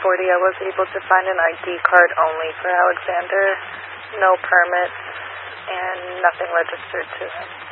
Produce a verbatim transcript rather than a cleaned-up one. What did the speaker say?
forty, I was able to find an I D card only for Alexander, no permits, and nothing registered to him.